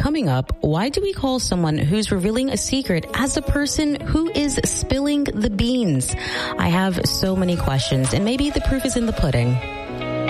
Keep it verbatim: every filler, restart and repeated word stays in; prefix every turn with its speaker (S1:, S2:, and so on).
S1: coming up, why do we call someone who's revealing a secret as the person who is spilling the beans? I have so many questions, and maybe the proof is in the pudding.